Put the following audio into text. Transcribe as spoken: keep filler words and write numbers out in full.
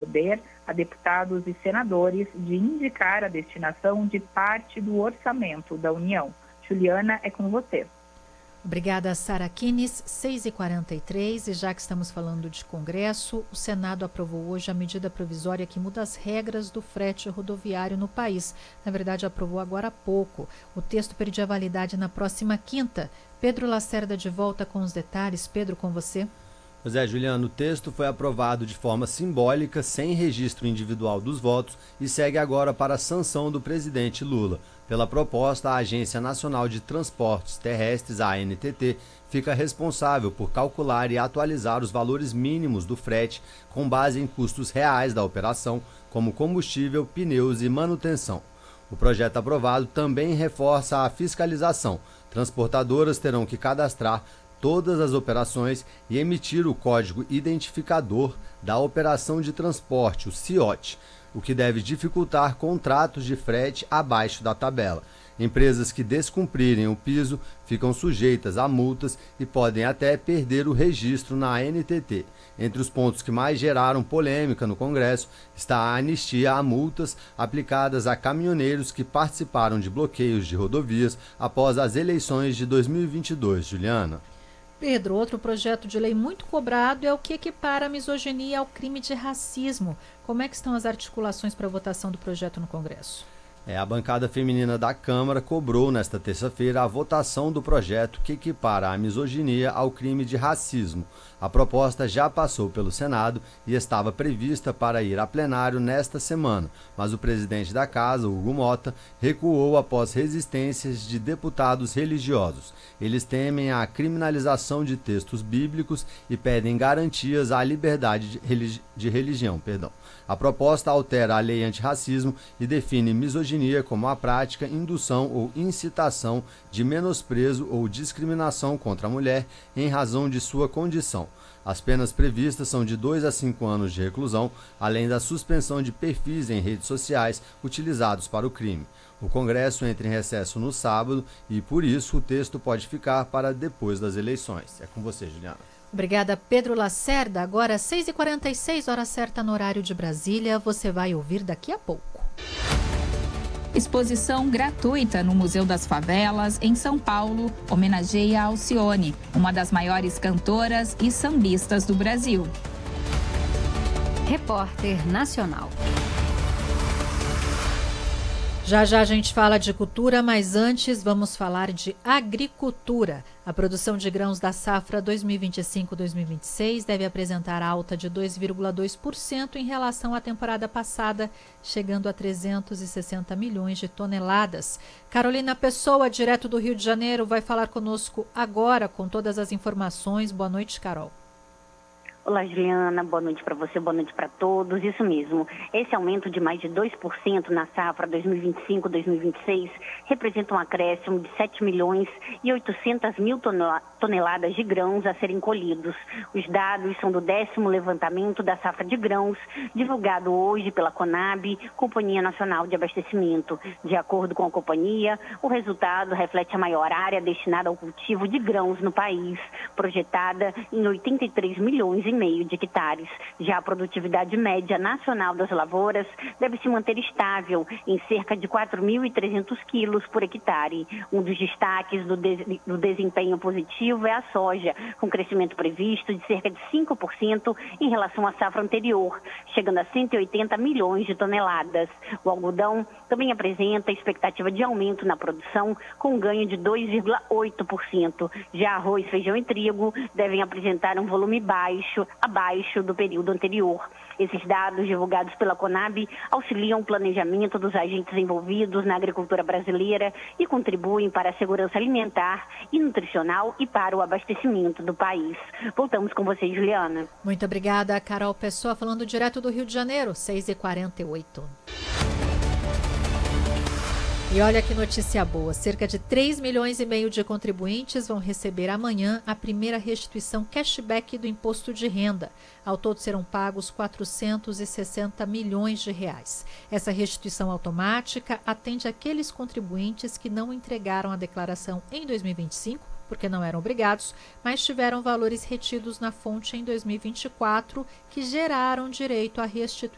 poder a deputados e senadores de indicar a destinação de parte do orçamento da União. Juliana, é com você. Obrigada, Sara Kines. seis e quarenta e três, e já que estamos falando de Congresso, o Senado aprovou hoje a medida provisória que muda as regras do frete rodoviário no país. Na verdade, aprovou agora há pouco. O texto perdia validade na próxima quinta. Pedro Lacerda de volta com os detalhes. Pedro, com você. Pois é, Juliano, o texto foi aprovado de forma simbólica, sem registro individual dos votos, e segue agora para a sanção do presidente Lula. Pela proposta, a Agência Nacional de Transportes Terrestres, a A N T T, fica responsável por calcular e atualizar os valores mínimos do frete com base em custos reais da operação, como combustível, pneus e manutenção. O projeto aprovado também reforça a fiscalização. Transportadoras terão que cadastrar todas as operações e emitir o código identificador da operação de transporte, o C I O T, o que deve dificultar contratos de frete abaixo da tabela. Empresas que descumprirem o piso ficam sujeitas a multas e podem até perder o registro na A N T T. Entre os pontos que mais geraram polêmica no Congresso está a anistia a multas aplicadas a caminhoneiros que participaram de bloqueios de rodovias após as eleições de dois mil e vinte e dois. Juliana. Pedro, outro projeto de lei muito cobrado é o que equipara a misoginia ao crime de racismo. Como é que estão as articulações para a votação do projeto no Congresso? É, a bancada feminina da Câmara cobrou nesta terça-feira a votação do projeto que equipara a misoginia ao crime de racismo. A proposta já passou pelo Senado e estava prevista para ir a plenário nesta semana, mas o presidente da Casa, Hugo Mota, recuou após resistências de deputados religiosos. Eles temem a criminalização de textos bíblicos e pedem garantias à liberdade de, religi- de religião. Perdão. A proposta altera a lei antirracismo e define misoginia como a prática, indução ou incitação de menosprezo ou discriminação contra a mulher em razão de sua condição. As penas previstas são de dois a cinco anos de reclusão, além da suspensão de perfis em redes sociais utilizados para o crime. O Congresso entra em recesso no sábado e, por isso, o texto pode ficar para depois das eleições. É com você, Juliana. Obrigada, Pedro Lacerda. Agora, seis e quarenta e seis, hora certa no horário de Brasília. Você vai ouvir daqui a pouco. Exposição gratuita no Museu das Favelas, em São Paulo, homenageia Alcione, uma das maiores cantoras e sambistas do Brasil. Repórter Nacional. Já já a gente fala de cultura, mas antes vamos falar de agricultura. A produção de grãos da safra dois mil e vinte e cinco dois mil e vinte e seis deve apresentar alta de dois vírgula dois por cento em relação à temporada passada, chegando a trezentos e sessenta milhões de toneladas. Carolina Pessoa, direto do Rio de Janeiro, vai falar conosco agora com todas as informações. Boa noite, Carol. Olá, Juliana. Boa noite para você, boa noite para todos. Isso mesmo. Esse aumento de mais de dois por cento na safra dois mil e vinte e cinco dois mil e vinte e seis representa um acréscimo de sete milhões e oitocentas mil toneladas de grãos a serem colhidos. Os dados são do décimo levantamento da safra de grãos, divulgado hoje pela Conab, Companhia Nacional de Abastecimento. De acordo com a companhia, o resultado reflete a maior área destinada ao cultivo de grãos no país, projetada em oitenta e três milhões e meio de hectares. Já a produtividade média nacional das lavouras deve se manter estável em cerca de quatro mil e trezentos quilos por hectare. Um dos destaques do, des do desempenho positivo é a soja, com crescimento previsto de cerca de cinco por cento em relação à safra anterior, chegando a cento e oitenta milhões de toneladas. O algodão também apresenta expectativa de aumento na produção, com um ganho de dois vírgula oito por cento. Já arroz, feijão e trigo devem apresentar um volume baixo, abaixo do período anterior. Esses dados divulgados pela Conab auxiliam o planejamento dos agentes envolvidos na agricultura brasileira e contribuem para a segurança alimentar e nutricional e para o abastecimento do país. Voltamos com você, Juliana. Muito obrigada, Carol Pessoa, falando direto do Rio de Janeiro, seis e quarenta e oito. E olha que notícia boa, cerca de três milhões e meio de contribuintes vão receber amanhã a primeira restituição cashback do imposto de renda. Ao todo serão pagos quatrocentos e sessenta milhões de reais. Essa restituição automática atende aqueles contribuintes que não entregaram a declaração em dois mil e vinte e cinco, porque não eram obrigados, mas tiveram valores retidos na fonte em dois mil e vinte e quatro que geraram direito à restituição